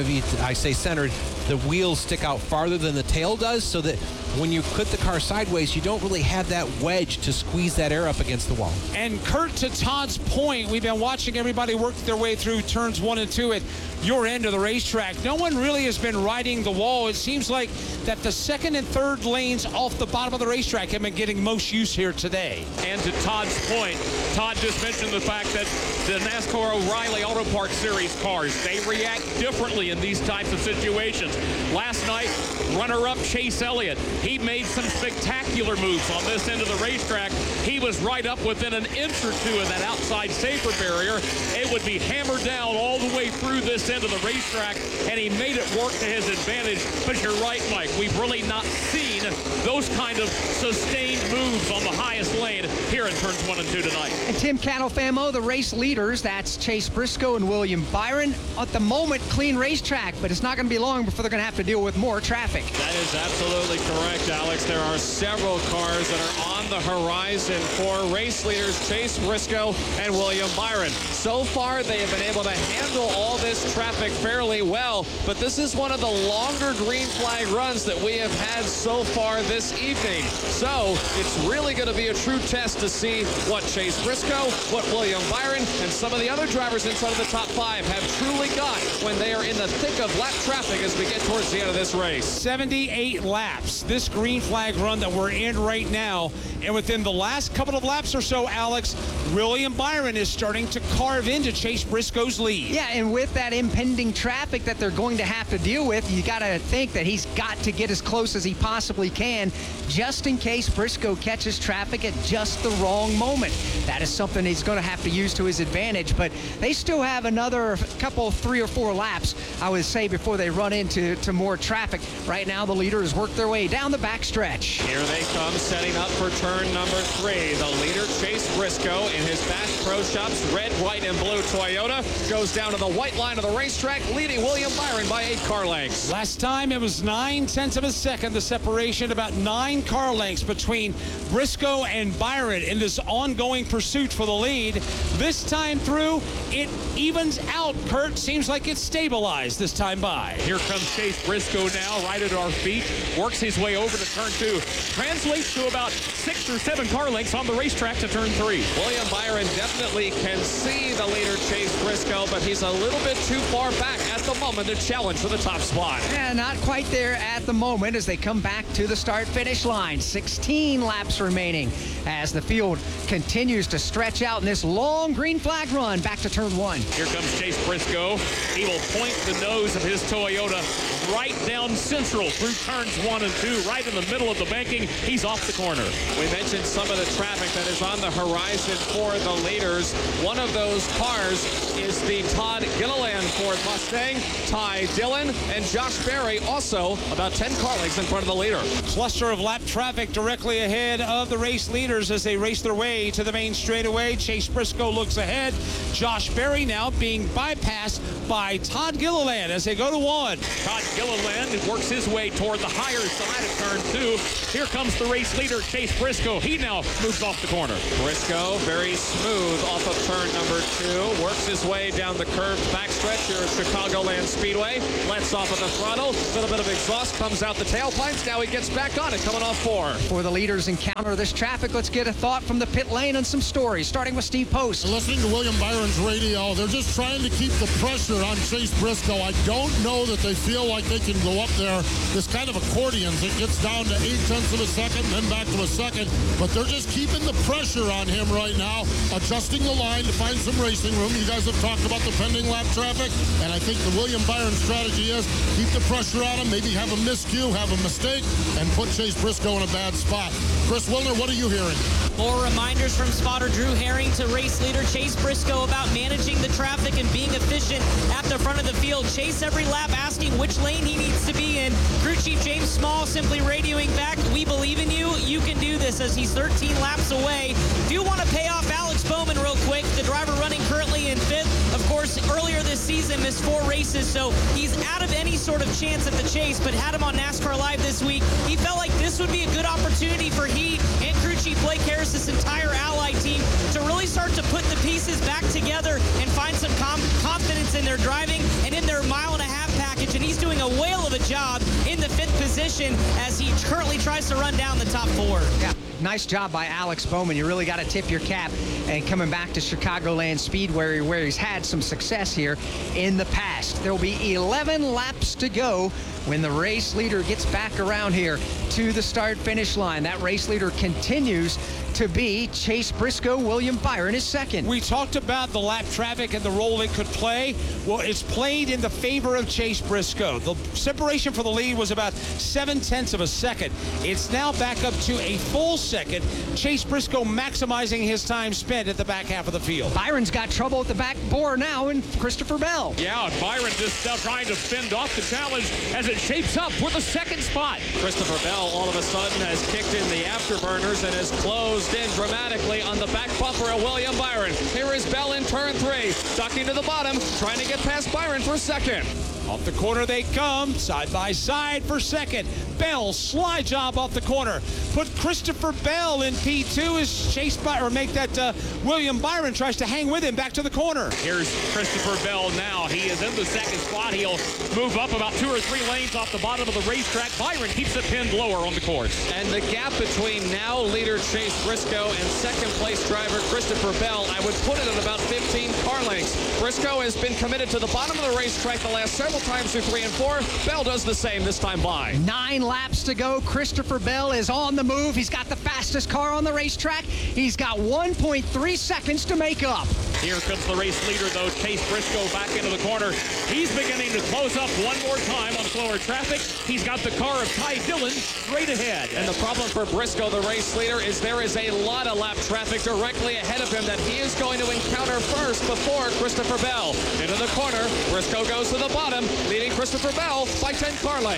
I say centered, the wheels stick out farther than the tail does, so that when you put the car sideways, you don't really have that wedge to squeeze that air up against the wall. And Kurt, to Todd's point, we've been watching everybody work their way through turns 1 and 2 at your end of the racetrack. No one really has been riding the wall. It seems like that the 2nd and 3rd lanes off the bottom of the racetrack have been getting most use here today. And to Todd's point, Todd just mentioned the fact that the NASCAR O'Reilly Auto Parts Series cars, they react differently in these types of situations. Last night, runner-up Chase Elliott, he made some spectacular moves on this end of the racetrack. He was right up within an inch or 2 of that outside safer barrier. It would be hammered down all the way through this end of the racetrack, and he made it work to his advantage. But you're right, Mike, we've really not seen those kind of sustained moves on the highest lane here in turns 1 and 2 tonight. And Tim Catalfamo, the race leaders, that's Chase Briscoe and William Byron. At the moment, clean racetrack, but it's not going to be long before they're going to have to deal with more traffic. That is absolutely correct, Alex. There are several cars that are on the horizon for race leaders Chase Briscoe and William Byron. So far, they have been able to handle all this traffic fairly well, but this is one of the longer green flag runs that we have had so far this evening. So it's really going to be a true test to see what Chase Briscoe, what William Byron, and some of the other drivers inside of the top 5 have truly got when they are in the thick of lap traffic as we get towards the end of this race. 78 laps, this green flag run that we're in right now. And within the last couple of laps or so, Alex, William Byron is starting to carve into Chase Briscoe's lead. Yeah, and with that impending traffic that they're going to have to deal with, you got to think that he's got to get as close as he possibly can, just in case Briscoe catches traffic at just the wrong moment. That is something he's going to have to use to his advantage, but they still have another couple, 3 or 4 laps, I would say, before they run into more traffic. Right now, the leaders work their way down. down the backstretch. Here they come, setting up for turn number 3. The leader, Chase Briscoe, in his Bass Pro Shops red, white, and blue Toyota, goes down to the white line of the racetrack, leading William Byron by 8 car lengths. Last time it was 9/10 of a second, the separation, about 9 car lengths between Briscoe and Byron in this ongoing pursuit for the lead. This time through, it evens out, Kurt. Seems like it's stabilized this time by. Here comes Chase Briscoe now, right at our feet, works his way over to turn 2, translates to about 6 or 7 car lengths on the racetrack to turn 3. William Byron definitely can see the leader, Chase Briscoe, but he's a little bit too far back at the moment to challenge for the top spot. Yeah, not quite there at the moment as they come back to the start-finish line. 16 laps remaining as the field continues to stretch out in this long green flag run back to turn 1. Here comes Chase Briscoe. He will point the nose of his Toyota right down central through turns 1 and 2, right in the middle of the banking. He's off the corner. We mentioned some of the traffic that is on the horizon for the leaders. One of those cars is the Todd Gilliland Ford Mustang. Ty Dillon and Josh Berry also about 10 car lengths in front of the leader. Cluster of lap traffic directly ahead of the race leaders as they race their way to the main straightaway. Chase Briscoe looks ahead. Josh Berry now being bypassed by Todd Gilliland as they go to 1. Todd Gilliland works his way toward the higher side of turn 2. Here comes the race leader, Chase Briscoe. He now moves off the corner. Briscoe, very smooth off of turn number 2. Works his way down the curved backstretch here at Chicagoland Speedway. Lets off of the throttle. A little bit of exhaust comes out the tailpipes. Now he gets back on it, coming off 4. For the leaders encounter this traffic, let's get a thought from the pit lane and some stories, starting with Steve Post. Listening to William Byron's radio, they're just trying to keep the pressure on Chase Briscoe. I don't know that they feel like they can go up there. This kind of accordions. It gets down to 0.8 of a second, then back to a second. But they're just keeping the pressure on him right now, adjusting the line to find some racing room. You guys have talked about the pending lap traffic, and I think the William Byron strategy is keep the pressure on him, maybe have a miscue, have a mistake, and put Chase Briscoe in a bad spot. Chris Wilner, what are you hearing? More reminders from spotter Drew Herring to race leader Chase Briscoe about managing the traffic and being efficient at the front of the field. Chase every lap asking which lane he needs to be in. Crew Chief James Small simply radioing back, "We believe in you. You can do this," as he's 13 laps away. Do want to pay off Alex Bowman real quick, the driver running currently in 5th. Of course, earlier this season missed 4 races, so he's out of any sort of chance at the chase, but had him on NASCAR Live this week. He felt like this would be a good opportunity for he and Crew Chief Blake Harris, this entire Ally team, to really start to put the pieces back together and find some confidence in their driving and in their mile-and-a-half package, and he's doing a whale of a job in the 5th position as he currently tries to run down the top 4. Yeah, nice job by Alex Bowman. You really got to tip your cap, and coming back to Chicagoland Speedway where he's had some success here in the past. There will be 11 laps to go when the race leader gets back around here to the start-finish line. That race leader continues to be Chase Briscoe. William Byron is second. We talked about the lap traffic and the role it could play. Well, it's played in the favor of Chase Briscoe. The separation for the lead was about 0.7 of a second. It's now back up to a full second. Chase Briscoe maximizing his time spent at the back half of the field. Byron's got trouble at the back bore now in Christopher Bell. Yeah, Byron just now trying to fend off the challenge as it shapes up for the 2nd spot. Christopher Bell all of a sudden has kicked in the afterburners and has closed in dramatically on the back bumper of William Byron. Here is Bell in turn 3, ducking to the bottom, trying to get past Byron for 2nd. Off the corner they come, side by side for 2nd. Bell, slide job off the corner. Put Christopher Bell in P2 as Chase Byron, or make that William Byron tries to hang with him back to the corner. Here's Christopher Bell now. He is in the 2nd spot. He'll move up about 2 or 3 lanes off the bottom of the racetrack. Byron keeps it pinned lower on the course. And the gap between now leader Chase Briscoe and 2nd place driver Christopher Bell, I would put it at about 15 car lengths. Briscoe has been committed to the bottom of the racetrack the last several times through 3 and 4. Bell does the same this time by. 9 laps to go. Christopher Bell is on the move. He's got the fastest car on the racetrack. He's got 1.3 seconds to make up. Here comes the race leader, though, Chase Briscoe back into the corner. He's beginning to close up one more time on slower traffic. He's got the car of Ty Dillon straight ahead. And the problem for Briscoe, the race leader, is there is a lot of lap traffic directly ahead of him that he is going to encounter first before Christopher Bell. Into the corner, Briscoe goes to the bottom, leading Christopher Bell by 10 car lengths.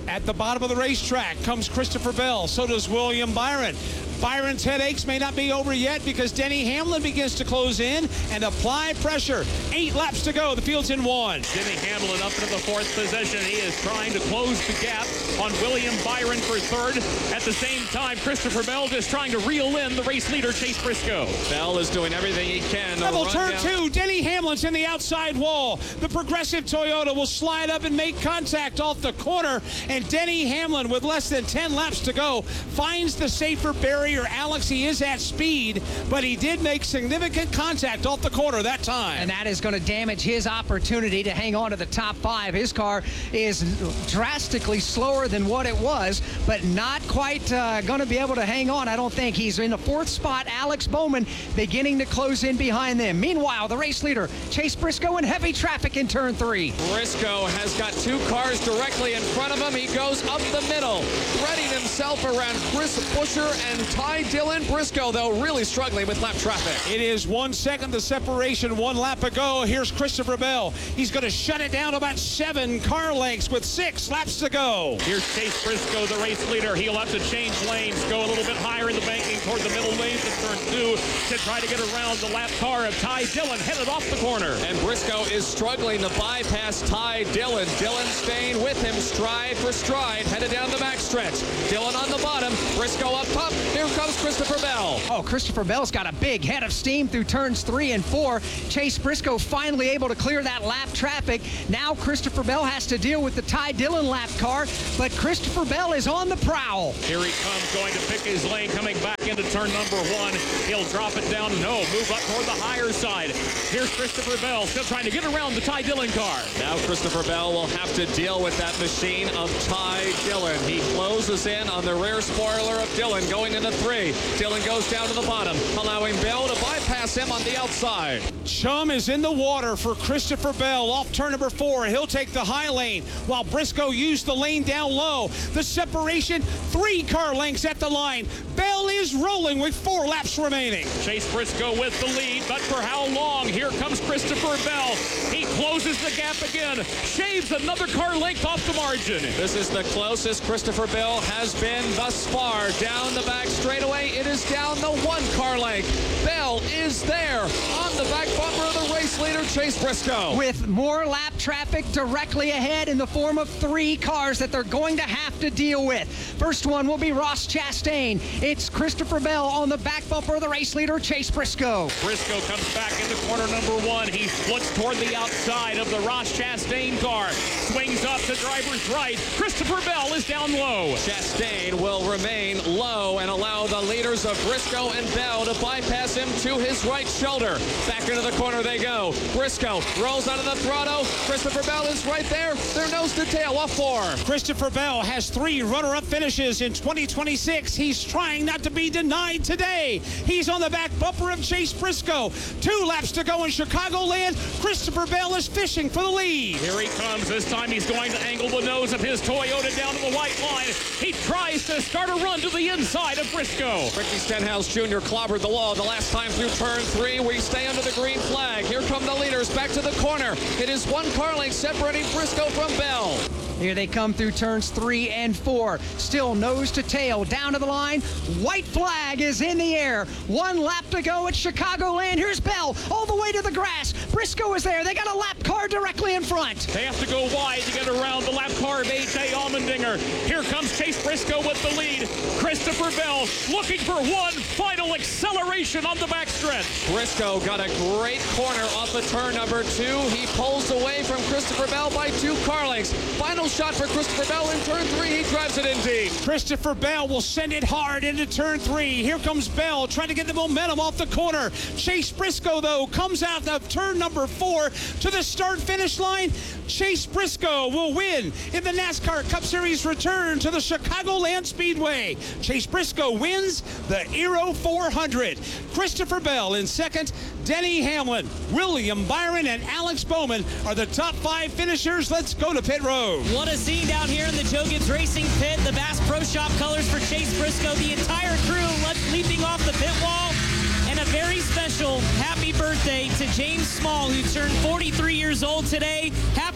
At the bottom of the racetrack comes Christopher Bell. So does William Byron. Byron's headaches may not be over yet because Denny Hamlin begins to close in and apply pressure. 8 laps to go. The field's in 1. Denny Hamlin up into the 4th position. He is trying to close the gap on William Byron for 3rd. At the same time, Christopher Bell just trying to reel in the race leader, Chase Briscoe. Bell is doing everything he can. Double turn 2. Denny Hamlin's in the outside wall. The Progressive Toyota will slide up and make contact off the corner. And Denny Hamlin, with less than 10 laps to go, finds the safer barrier. Alex, he is at speed, but he did make significant contact off the corner that time. And that is going to damage his opportunity to hang on to the top 5. His car is drastically slower than what it was, but not quite going to be able to hang on, I don't think. He's in the 4th spot. Alex Bowman beginning to close in behind them. Meanwhile, the race leader, Chase Briscoe, in heavy traffic in turn 3. Briscoe has got 2 cars directly in front of him. He goes up the middle, threading himself around Chris Buescher and Ty Dillon. Briscoe, though, really struggling with lap traffic. It is 1 second the separation, 1 lap ago. Here's Christopher Bell. He's going to shut it down to about 7 car lengths with 6 laps to go. Here's Chase Briscoe, the race leader. He'll have to change lanes, go a little bit higher in the banking toward the middle lanes of turn 2 to try to get around the lap car of Ty Dillon headed off the corner. And Briscoe is struggling to bypass Ty Dillon. Dillon staying with him stride for stride, headed down the backstretch. Dillon on the bottom, Briscoe up top. Here comes Christopher Bell. Oh, Christopher Bell's got a big head of steam through turns 3 and 4. Chase Briscoe finally able to clear that lap traffic. Now Christopher Bell has to deal with the Ty Dillon lap car, but Christopher Bell is on the prowl. Here he comes, going to pick his lane, coming back into turn number 1. He'll drop it down. No, move up toward the higher side. Here's Christopher Bell, still trying to get around the Ty Dillon car. Now Christopher Bell will have to deal with that machine of Ty Dillon. He closes in on the rear spoiler of Dillon, going into 3. Dillon goes down to the bottom, allowing Bell to bypass him on the outside. Chum is in the water for Christopher Bell off turn number 4. He'll take the high lane while Briscoe used the lane down low. The separation, 3 car lengths at the line. Bell is rolling with 4 laps remaining. Chase Briscoe with the lead, but for how long? Here comes Christopher Bell. He closes the gap again, shaves another car length off the margin. This is the closest Christopher Bell has been thus far. Down the back straightaway, it is down the 1 car length. Bell is there on the back bumper of the race leader, Chase Briscoe. With more lap traffic directly ahead in the form of 3 cars that they're going to have to deal with. First one will be Ross Chastain. It's Christopher Bell on the back bumper of the race leader, Chase Briscoe. Briscoe comes back into corner number 1. He splits toward the outside of the Ross Chastain car. Swings up to driver's right. Christopher Bell is down low. Chastain will remain low and allow the leaders of Briscoe and Bell to bypass him to his right shoulder. Back into the corner they go. Briscoe rolls out of the throttle. Christopher Bell is right there. They're nose to tail off 4. Christopher Bell has 3 runner-up finishes in 2026. He's trying not to be denied today. He's on the back bumper of Chase Briscoe. 2 laps to go in Chicagoland. Christopher Bell is fishing for the lead. Here he comes. This time he's going to angle the nose of his Toyota down to the white line. He tries to start a run to the inside of Briscoe. Ricky Stenhouse Jr. clobbered the wall the last time through turn 3. We stay under the green flag. Here come the leaders back to the corner. It is 1 car length separating Briscoe from Bell. Here they come through turns 3 and 4. Still nose to tail, down to the line. White flag is in the air. 1 lap to go at Chicagoland. Here's Bell all the way to the grass. Briscoe is there. They got a lap car directly in front. They have to go wide to get around the lap car of A.J. Allmendinger. Here comes Chase Briscoe with the lead. Christopher Bell looking for 1 final acceleration on the backstretch. Briscoe got a great corner off of turn number 2. He pulls away from Christopher Bell by 2 car lengths. Final shot for Christopher Bell in turn 3. He drives it in deep. Christopher Bell will send it hard into turn 3. Here comes Bell trying to get the momentum off the corner. Chase Briscoe, though, comes out of turn number 4 to the start-finish line. Chase Briscoe will win in the NASCAR Cup Series return to the Chicagoland Speedway. Chase Briscoe wins the Aero 400. Christopher Bell in second. Denny Hamlin, William Byron, and Alex Bowman are the top 5 finishers. Let's go to pit road. What a scene down here in the Joe Gibbs Racing pit. The Bass Pro Shop colors for Chase Briscoe. The entire crew leaping off the pit wall. And a very special happy birthday to James Small, who turned 43 years old today. Happy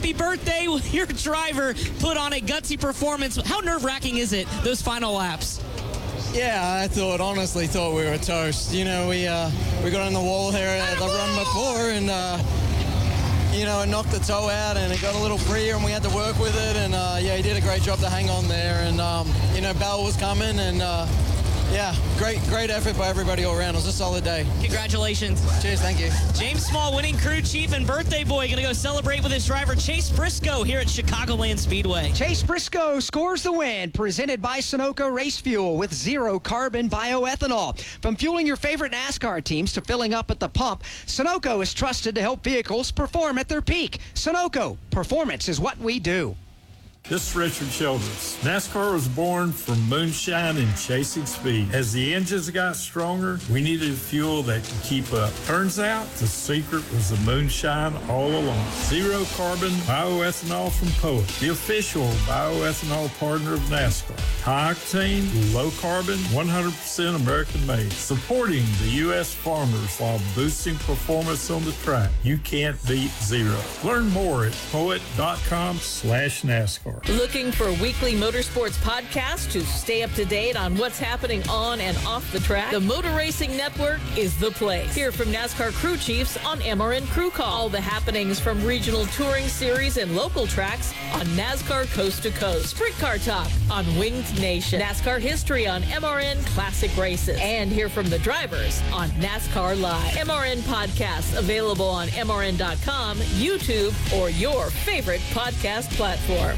happy birthday. Your driver put on a gutsy performance. How nerve-wracking is it, those final laps? Yeah, I honestly thought we were toast. You know, we got on the wall here at the run before, and it knocked the toe out, and it got a little freer, and we had to work with it. And he did a great job to hang on there. And Bell was coming, and great effort by everybody all around. It was a solid day. Congratulations. Cheers, thank you. James Small, winning crew chief and birthday boy, going to go celebrate with his driver Chase Briscoe here at Chicagoland Speedway. Chase Briscoe scores the win, presented by Sunoco Race Fuel with zero carbon bioethanol. From fueling your favorite NASCAR teams to filling up at the pump, Sunoco is trusted to help vehicles perform at their peak. Sunoco, performance is what we do. This is Richard Childress. NASCAR was born from moonshine and chasing speed. As the engines got stronger, we needed fuel that could keep up. Turns out the secret was the moonshine all along. Zero carbon bioethanol from Poet, the official bioethanol partner of NASCAR. High octane, low carbon, 100% American made. Supporting the U.S. farmers while boosting performance on the track. You can't beat zero. Learn more at poet.com/NASCAR. Looking for a weekly motorsports podcast to stay up to date on what's happening on and off the track? The Motor Racing Network is the place. Hear from NASCAR crew chiefs on MRN Crew Call. All the happenings from regional touring series and local tracks on NASCAR Coast to Coast. Sprint Car Talk on Winged Nation. NASCAR history on MRN Classic Races. And hear from the drivers on NASCAR Live. MRN podcasts available on MRN.com, YouTube, or your favorite podcast platform.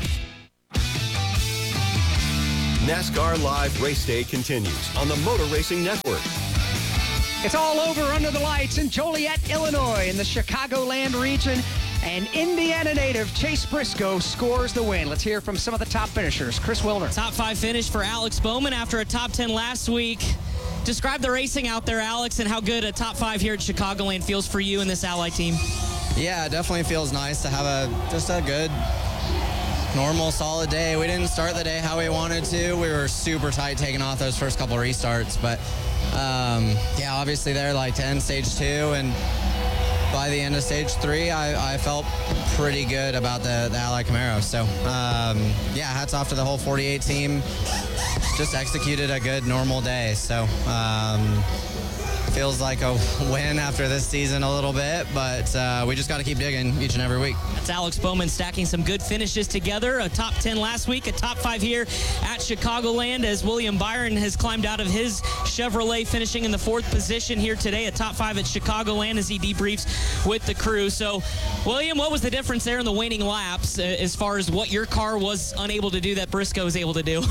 NASCAR Live Race Day continues on the Motor Racing Network. It's all over under the lights in Joliet, Illinois in the Chicagoland region. And Indiana native Chase Briscoe scores the win. Let's hear from some of the top finishers. Chris Wilner. Top 5 finish for Alex Bowman after a top 10 last week. Describe the racing out there, Alex, and how good a top 5 here at Chicagoland feels for you and this Ally team. Yeah, it definitely feels nice to have just a good, normal, solid day. We didn't start the day how we wanted to. We were super tight taking off those first couple restarts. But, obviously they're like to end stage 2. And by the end of stage 3, I felt pretty good about the Ally Camaro. So, hats off to the whole 48 team. Just executed a good, normal day. So, feels like a win after this season a little bit, but we just got to keep digging each and every week. That's Alex Bowman stacking some good finishes together. A top 10 last week, a top 5 here at Chicagoland as William Byron has climbed out of his Chevrolet, finishing in the 4th position here today. A top 5 at Chicagoland as he debriefs with the crew. So, William, what was the difference there in the waning laps as far as what your car was unable to do that Briscoe was able to do?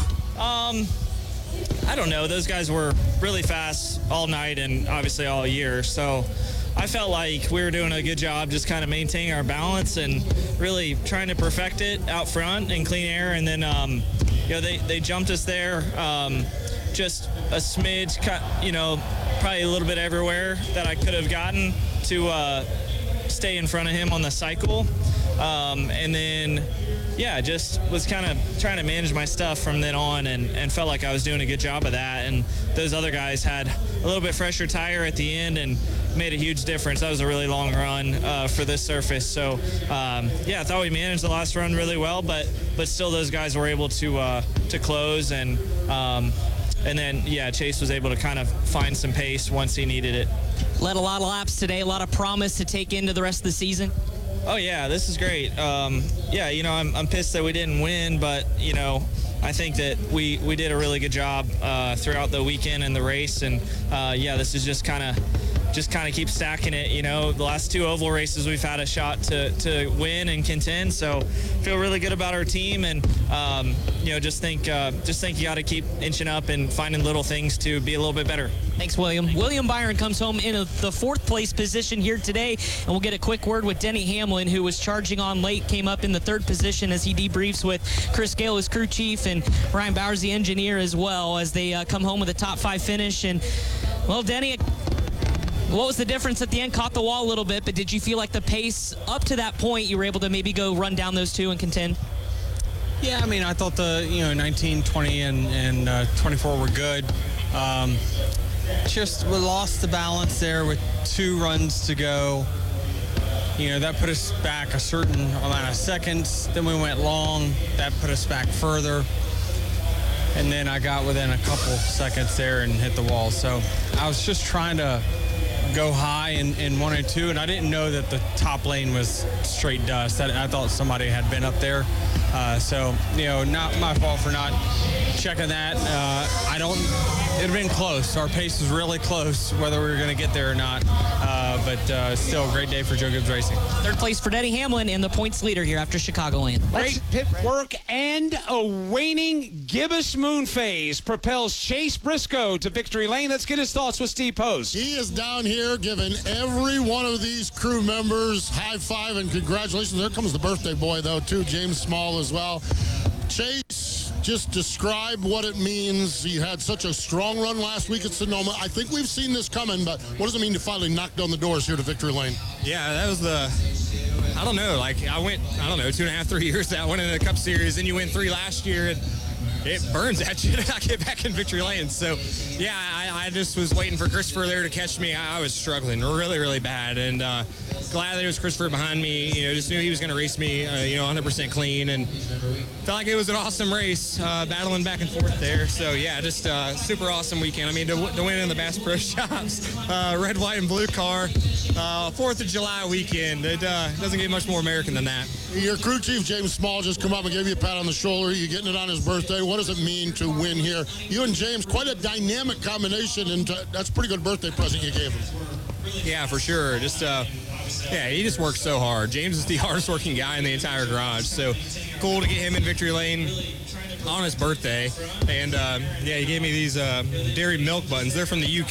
I don't know. Those guys were really fast all night and obviously all year. So I felt like we were doing a good job just kind of maintaining our balance and really trying to perfect it out front in clean air. And then, they jumped us there. Just a smidge, probably a little bit everywhere that I could have gotten to stay in front of him on the cycle. And then, just was kind of trying to manage my stuff from then on and felt like I was doing a good job of that. And those other guys had a little bit fresher tire at the end and made a huge difference. That was a really long run for this surface. So, I thought we managed the last run really well, but still those guys were able to close. And then, Chase was able to kind of find some pace once he needed it. Led a lot of laps today, a lot of promise to take into the rest of the season. Oh, yeah, this is great. I'm pissed that we didn't win, but, I think that we did a really good job throughout the weekend and the race. And, this is just kind of keep stacking it. The last 2 oval races we've had a shot to win and contend. So feel really good about our team and, just think you got to keep inching up and finding little things to be a little bit better. Thanks, William. William Byron comes home in the 4th place position here today, and we'll get a quick word with Denny Hamlin, who was charging on late, came up in the 3rd position as he debriefs with Chris Gale, his crew chief, and Ryan Bowers, the engineer, as well, as they come home with a top 5 finish. And, well, Denny, what was the difference at the end? Caught the wall a little bit, but did you feel like the pace up to that point, you were able to maybe go run down those 2 and contend? Yeah, I thought the 19, 20, and 24 were good. Just we lost the balance there with 2 runs to go. that put us back a certain amount of seconds. Then we went long. That put us back further. And then I got within a couple seconds there and hit the wall. So I was just trying to go high in 1 and 2, and I didn't know that the top lane was straight dust. I thought somebody had been up there. So, not my fault for not checking that. It had been close. Our pace was really close, whether we were going to get there or not. But still a great day for Joe Gibbs Racing. Third place for Denny Hamlin and the points leader here after Chicagoland. Great pit work and a waning gibbous moon phase propels Chase Briscoe to victory lane. Let's get his thoughts with Steve Post. He is down here giving every one of these crew members high five and congratulations. There comes the birthday boy, though, too, James Small as well. Chase, just describe what it means. You had such a strong run last week at Sonoma. I think we've seen this coming, but what does it mean to finally knock down the doors here to victory lane? Yeah, that was I don't know, I went, 2.5, 3 years that went in the Cup Series, and you win 3 last year, and it burns at you to get back in victory lane. So, yeah, I just was waiting for Christopher there to catch me. I was struggling really, really bad, and glad that it was Christopher behind me. Just knew he was going to race me, 100% clean, and felt like it was an awesome race, battling back and forth there. So, yeah, just super awesome weekend. I mean, to win in the Bass Pro Shops, red, white, and blue car, 4th of July weekend. It doesn't get much more American than that. Your crew chief, James Small, just come up and gave you a pat on the shoulder. You're getting it on his birthday. What does it mean to win here? You and James, quite a dynamic combination, and that's a pretty good birthday present you gave him. Yeah, for sure. Just, he just works so hard. James is the hardest working guy in the entire garage. So cool to get him in victory lane on his birthday. And, he gave me these dairy milk buttons. They're from the UK.